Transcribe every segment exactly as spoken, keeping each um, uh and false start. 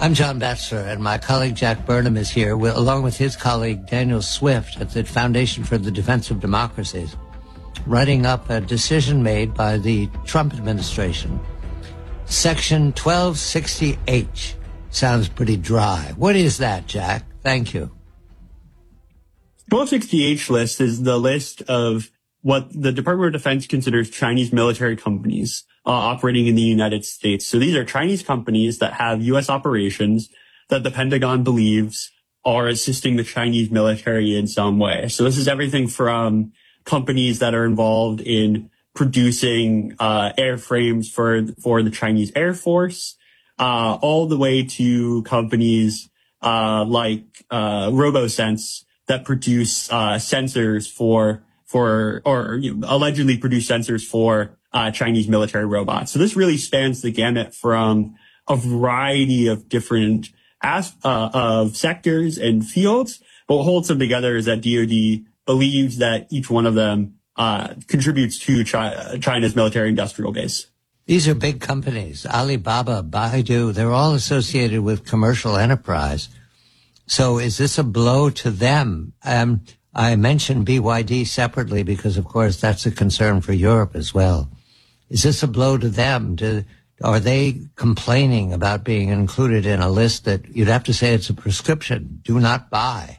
I'm John Betzler, and my colleague Jack Burnham is here, with, along with his colleague Daniel Swift at the Foundation for the Defense of Democracies, writing up a decision made by the Trump administration. Section twelve sixty H sounds pretty dry. What is that, Jack? Thank you. twelve sixty H list is the list of what the Department of Defense considers Chinese military companies uh, operating in the United States. So these are Chinese companies that have U S operations that the Pentagon believes are assisting the Chinese military in some way. So this is everything from companies that are involved in producing uh, airframes for for the Chinese Air Force, uh, all the way to companies uh, like uh, RoboSense that produce uh, sensors for for or you know, allegedly produce sensors for uh, Chinese military robots. So this really spans the gamut from a variety of different as, uh, of sectors and fields. But what holds them together is that D O D believes that each one of them uh, contributes to China, China's military industrial base. These are big companies. Alibaba, Baidu, they're all associated with commercial enterprise. So is this a blow to them? Um, I mentioned B Y D separately because, of course, that's a concern for Europe as well. Is this a blow to them? Do, are they complaining about being included in a list that you'd have to say it's a prescription, do not buy?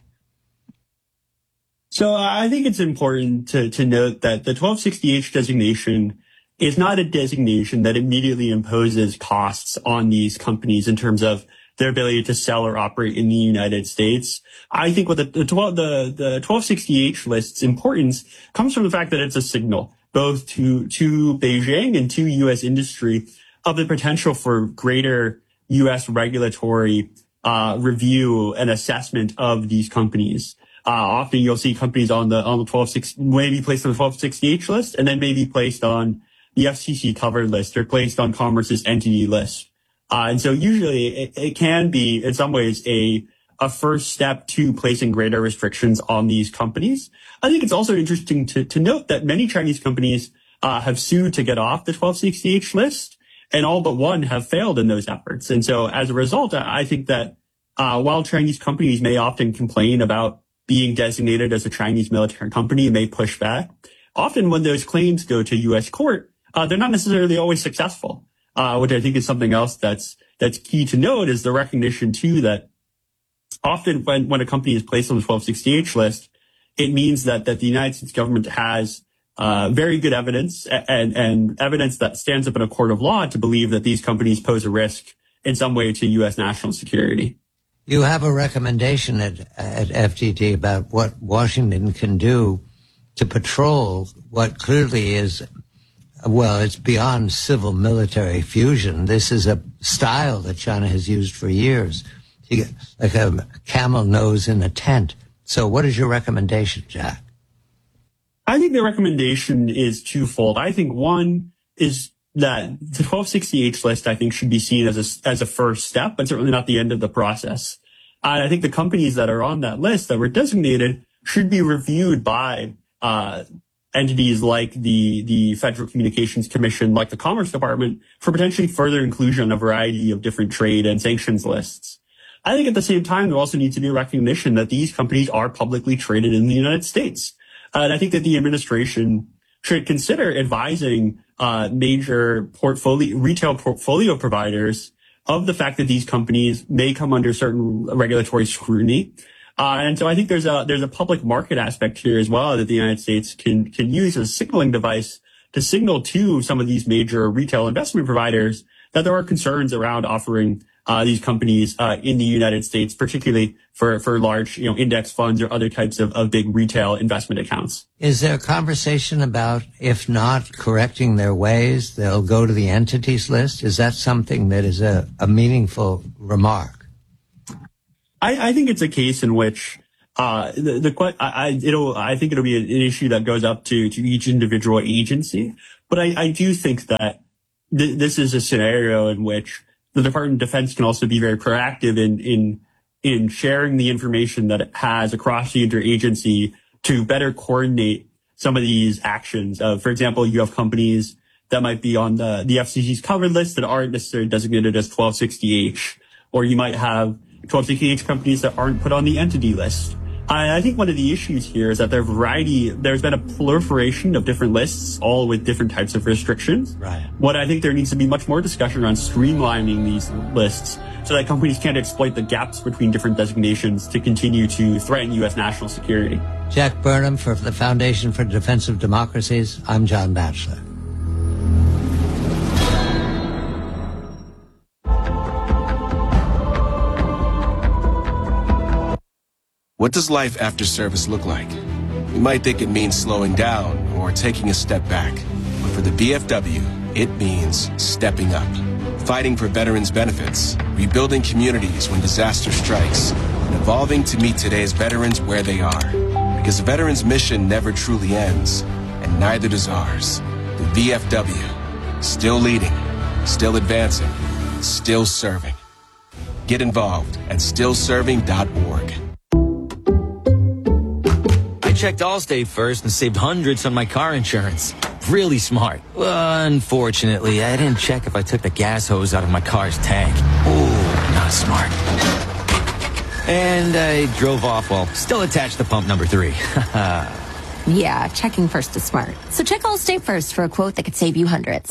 So I think it's important to, to note that the twelve sixty H designation is not a designation that immediately imposes costs on these companies in terms of their ability to sell or operate in the United States. I think what the, the, the, the twelve sixty H list's importance comes from the fact that it's a signal, both to, to Beijing and to U S industry, of the potential for greater U S regulatory uh, review and assessment of these companies. Uh, often you'll see companies on the, on the twelve sixty, maybe placed on the twelve sixty H list, and then maybe placed on the F C C covered list or placed on Commerce's entity list. Uh, and so usually it, it can be, in some ways, a, a first step to placing greater restrictions on these companies. I think it's also interesting to, to note that many Chinese companies uh, have sued to get off the twelve sixty H list, and all but one have failed in those efforts. And so as a result, I think that uh, while Chinese companies may often complain about being designated as a Chinese military company and may push back, often when those claims go to U S court, uh, they're not necessarily always successful. Uh, which I think is something else that's, that's key to note, is the recognition too that often when, when a company is placed on the twelve sixty H list, it means that, that the United States government has, uh, very good evidence and, and evidence that stands up in a court of law to believe that these companies pose a risk in some way to U S national security. You have a recommendation at, at F D D about what Washington can do to patrol what clearly is, well, it's beyond civil-military fusion. This is a style that China has used for years, you get like a camel nose in a tent. So what is your recommendation, Jack? I think the recommendation is twofold. I think one is that the twelve sixty H list, I think, should be seen as a, as a first step, but certainly not the end of the process. And I think the companies that are on that list that were designated should be reviewed by uh entities like the, the Federal Communications Commission, like the Commerce Department, for potentially further inclusion on a variety of different trade and sanctions lists. I think at the same time, there also needs to be recognition that these companies are publicly traded in the United States. Uh, and I think that the administration should consider advising uh, major portfolio, retail portfolio providers of the fact that these companies may come under certain regulatory scrutiny. Uh, and so I think there's a, there's a public market aspect here as well that the United States can, can use as a signaling device to signal to some of these major retail investment providers that there are concerns around offering, uh, these companies, uh, in the United States, particularly for, for large, you know, index funds or other types of, of big retail investment accounts. Is there a conversation about, if not correcting their ways, they'll go to the entities list? Is that something that is a, a meaningful remark? I, I think it's a case in which uh the, the I, it'll I think it'll be an issue that goes up to to each individual agency. But I, I do think that th- this is a scenario in which the Department of Defense can also be very proactive in in in sharing the information that it has across the interagency to better coordinate some of these actions. Uh, for example, you have companies that might be on the the F C C's covered list that aren't necessarily designated as twelve sixty H. or you might have twelve sixty H companies that aren't put on the entity list. I think one of the issues here is that there are variety, there's been a proliferation of different lists, all with different types of restrictions. Right. What I think there needs to be much more discussion around streamlining these lists so that companies can't exploit the gaps between different designations to continue to threaten U S national security. Jack Burnham for the Foundation for Defense of Democracies. I'm John Batchelor. What does life after service look like? You might think it means slowing down or taking a step back. But for the V F W, it means stepping up. Fighting for veterans' benefits, rebuilding communities when disaster strikes, and evolving to meet today's veterans where they are. Because the veterans' mission never truly ends, and neither does ours. The V F W, still leading, still advancing, still serving. Get involved at still serving dot org. I checked Allstate first and saved hundreds on my car insurance. Really smart. Well, unfortunately, I didn't check if I took the gas hose out of my car's tank. Ooh, not smart. And I drove off while still attached to pump number three. Yeah, checking first is smart. So check Allstate first for a quote that could save you hundreds.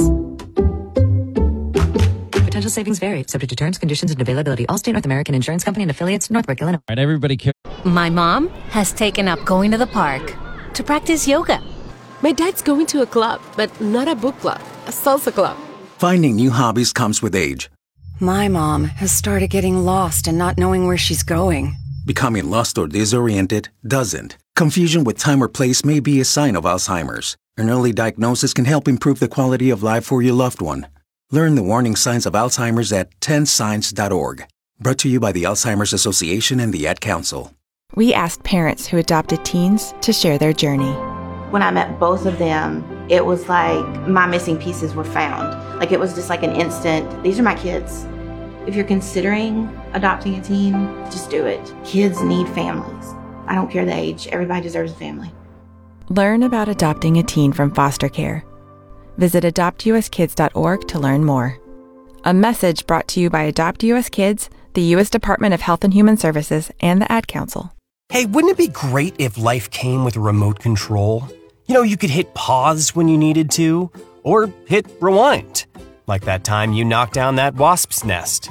Potential savings vary, subject to terms, conditions, and availability. Allstate North American Insurance Company and affiliates, Northbrook, Illinois. All right, everybody. Care- My mom has taken up going to the park to practice yoga. My dad's going to a club, but not a book club, a salsa club. Finding new hobbies comes with age. My mom has started getting lost and not knowing where she's going. Becoming lost or disoriented doesn't. Confusion with time or place may be a sign of Alzheimer's. An early diagnosis can help improve the quality of life for your loved one. Learn the warning signs of Alzheimer's at ten signs dot org. Brought to you by the Alzheimer's Association and the Ad Council. We asked parents who adopted teens to share their journey. When I met both of them, it was like my missing pieces were found. Like it was just like an instant, these are my kids. If you're considering adopting a teen, just do it. Kids need families. I don't care the age. Everybody deserves a family. Learn about adopting a teen from foster care. Visit adopt u s kids dot org to learn more. A message brought to you by Adopt U S Kids, the U S Department of Health and Human Services, and the Ad Council. Hey, wouldn't it be great if life came with a remote control? You know, you could hit pause when you needed to, or hit rewind. Like that time you knocked down that wasp's nest.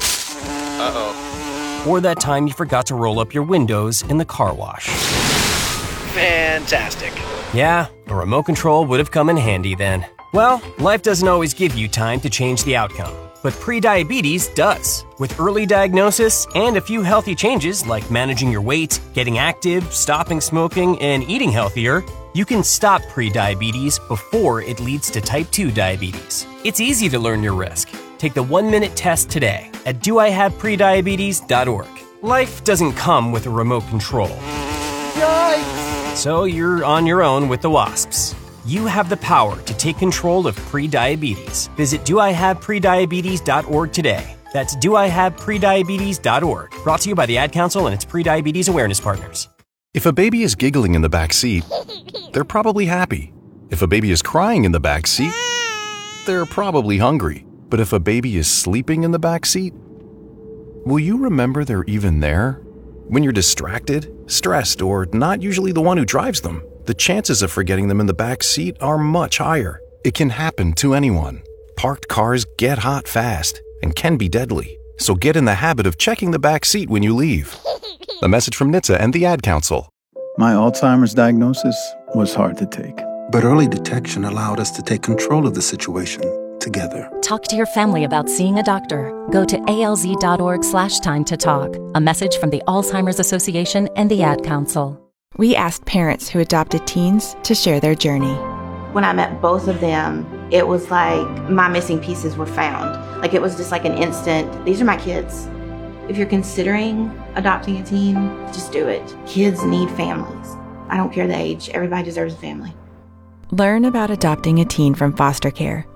Uh-oh. Or that time you forgot to roll up your windows in the car wash. Fantastic. Yeah, a remote control would have come in handy then. Well, life doesn't always give you time to change the outcome, but prediabetes does. With early diagnosis and a few healthy changes like managing your weight, getting active, stopping smoking, and eating healthier, you can stop prediabetes before it leads to type two diabetes. It's easy to learn your risk. Take the one-minute test today at do I have prediabetes dot org. Life doesn't come with a remote control. Yikes! So you're on your own with the wasps. You have the power to take control of prediabetes. Visit do I have prediabetes dot org today. That's do I have prediabetes dot org. Brought to you by the Ad Council and its prediabetes awareness partners. If a baby is giggling in the back seat, they're probably happy. If a baby is crying in the back seat, they're probably hungry. But if a baby is sleeping in the back seat, will you remember they're even there? When you're distracted, stressed, or not usually the one who drives them, the chances of forgetting them in the back seat are much higher. It can happen to anyone. Parked cars get hot fast and can be deadly. So get in the habit of checking the back seat when you leave. A message from N H T S A and the Ad Council. My Alzheimer's diagnosis was hard to take. But early detection allowed us to take control of the situation together. Talk to your family about seeing a doctor. Go to A L Z dot org slash time to talk. A message from the Alzheimer's Association and the Ad Council. We asked parents who adopted teens to share their journey. When I met both of them, it was like my missing pieces were found. Like it was just like an instant, these are my kids. If you're considering adopting a teen, just do it. Kids need families. I don't care the age. Everybody deserves a family. Learn about adopting a teen from foster care.